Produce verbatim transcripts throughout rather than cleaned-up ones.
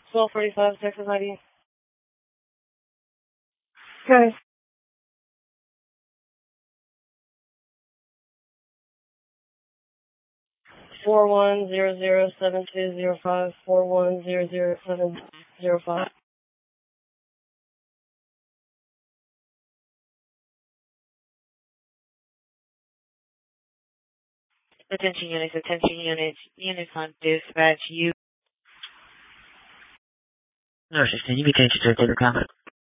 twelve forty-five, Texas I D. Good. Four one zero zero seven two zero five. Four one zero zero seven zero five. Attention units, attention units, units on dispatch, you. No, assistant, you be changed to a data count.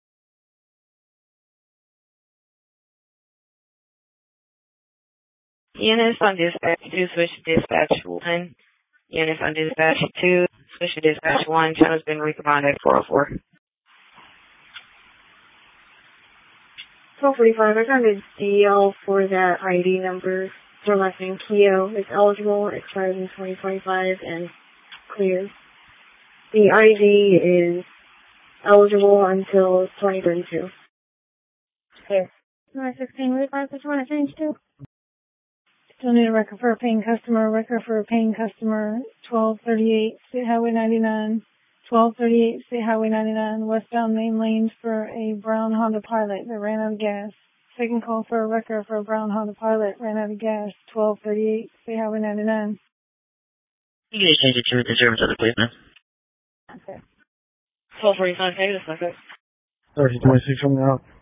Units on dispatch two, switch to dispatch one. Units on dispatch two, switch to dispatch one. Channel's been recombined at four oh four. twelve forty-five, I got a D L for that I D number. Their last name, Keo. It's eligible, expires in twenty twenty-five, and clear. The I D is eligible until twenty thirty-two. Clear. nine sixteen, Route five, which one I changed to? Still need a record for a paying customer, record for a paying customer, twelve thirty-eight, State Highway ninety-nine, twelve thirty-eight, State Highway ninety-nine, westbound main lanes for a brown Honda Pilot that ran out of gas. Second call for a record for a brown Honda Pilot, ran out of gas, twelve thirty-eight, State Highway ninety-nine. You can just change it to the service of the policeman. Okay. twelve forty-five, Texas, okay. thirty twenty-six from now.